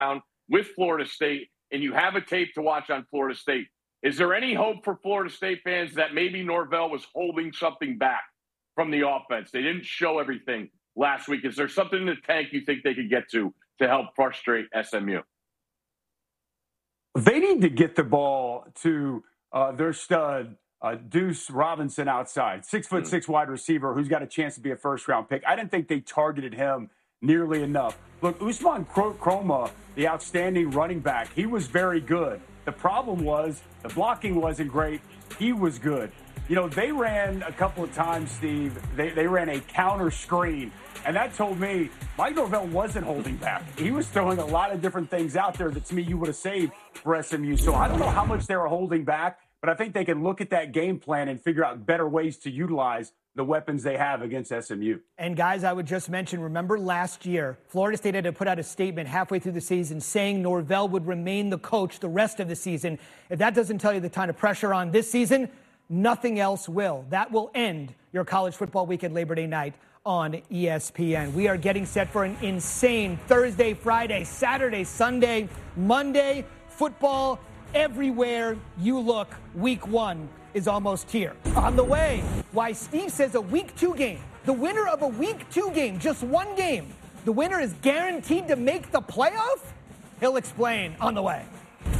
with Florida State, and you have a tape to watch on Florida State. Is there any hope for Florida State fans that maybe Norvell was holding something back from the offense? They didn't show everything last week. Is there something in the tank you think they could get to help frustrate SMU? They need to get the ball to their stud, Deuce Robinson outside, 6'6" wide receiver who's got a chance to be a first-round pick. I didn't think they targeted him nearly enough. Look, Usman Kroma, the outstanding running back, he was very good. The problem was the blocking wasn't great. He was good. You know, they ran a couple of times, Steve. They ran a counter screen, and that told me Mike Norvell wasn't holding back. He was throwing a lot of different things out there that, to me, you would have saved for SMU. So I don't know how much they were holding back, but I think they can look at that game plan and figure out better ways to utilize the weapons they have against SMU. And, guys, I would just mention, remember last year, Florida State had to put out a statement halfway through the season saying Norvell would remain the coach the rest of the season. If that doesn't tell you the kind of pressure on this season, nothing else will. That will end your college football weekend Labor Day night on ESPN. We are getting set for an insane Thursday, Friday, Saturday, Sunday, Monday, football everywhere you look. Week 1 is almost here. On the way, why Steve says a Week 2 game, the winner of a Week 2 game, just one game, the winner is guaranteed to make the playoff? He'll explain on the way.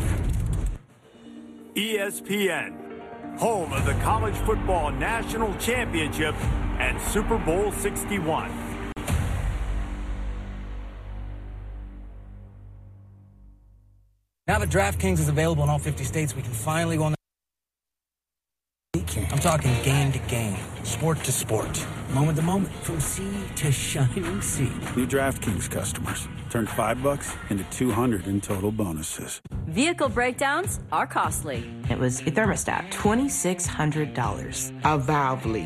ESPN, home of the College Football National Championship and Super Bowl 61. Now that DraftKings is available in all 50 states, we can finally go on the... I'm talking game to game, sport to sport, moment to moment, from sea to shining sea. New DraftKings customers. Turn $5 into $200 in total bonuses. Vehicle breakdowns are costly. It was a thermostat, $2,600. A valve leak,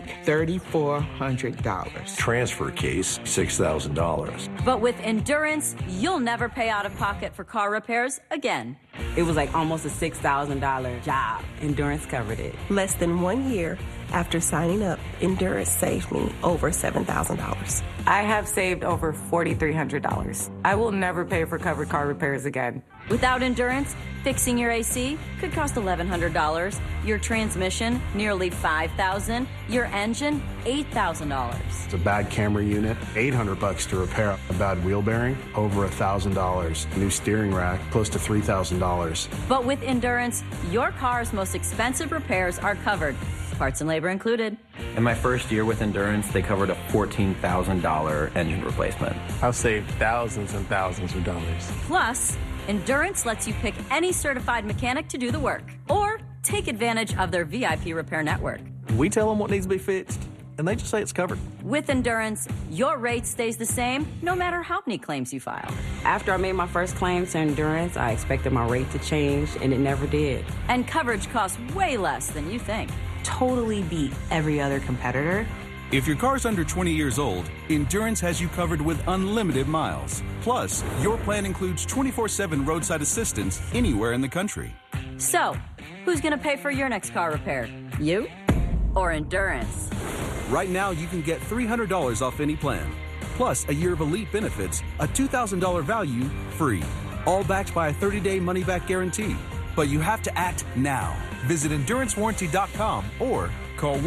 $3,400. Transfer case, $6,000. But with Endurance, you'll never pay out of pocket for car repairs again. It was like almost a $6,000 job. Endurance covered it. Less than 1 year after signing up, Endurance saved me over $7,000. I have saved over $4,300. I will never pay for covered car repairs again. Without Endurance, fixing your AC could cost $1,100, your transmission nearly $5,000, your engine $8,000. It's a bad camera unit, $800 to repair a bad wheel bearing, over $1,000. New steering rack, close to $3,000. But with Endurance, your car's most expensive repairs are covered, parts and labor included. In my first year with Endurance, they covered a $14,000 engine replacement. I've saved thousands and thousands of dollars. Plus, Endurance lets you pick any certified mechanic to do the work, or take advantage of their VIP repair network. We tell them what needs to be fixed, and they just say it's covered. With Endurance, your rate stays the same no matter how many claims you file. After I made my first claim to Endurance, I expected my rate to change, and it never did. And coverage costs way less than you think. Totally beat every other competitor. If your car's under 20 years old, Endurance has you covered with unlimited miles. Plus, your plan includes 24/7 roadside assistance anywhere in the country. So, who's going to pay for your next car repair? You or Endurance? Right now, you can get $300 off any plan. Plus, a year of elite benefits, a $2,000 value, free. All backed by a 30-day money-back guarantee. But you have to act now. Visit EnduranceWarranty.com or call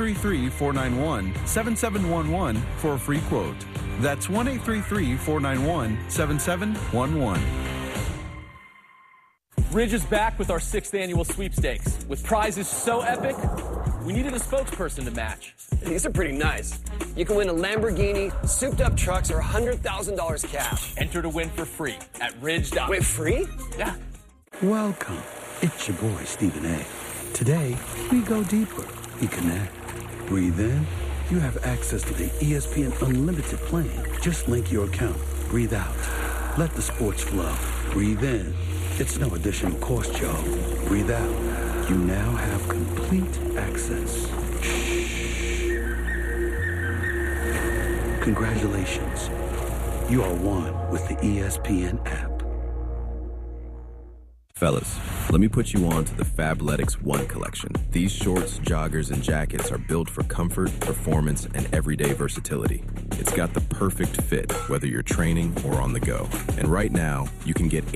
1-833-491-7711 for a free quote. That's 1-833-491-7711. Ridge is back with our 6th annual sweepstakes. With prizes so epic, we needed a spokesperson to match. These are pretty nice. You can win a Lamborghini, souped-up trucks, or $100,000 cash. Enter to win for free at Ridge. Wait, free? Yeah. Welcome. It's your boy, Stephen A. Today, we go deeper. We connect. Breathe in. You have access to the ESPN Unlimited plan. Just link your account. Breathe out. Let the sports flow. Breathe in. It's no additional cost, y'all. Breathe out. You now have complete access. Shh. Congratulations. You are one with the ESPN app. Fellas, let me put you on to the Fabletics 1 collection. These shorts, joggers, and jackets are built for comfort, performance, and everyday versatility. It's got the perfect fit, whether you're training or on the go. And right now, you can get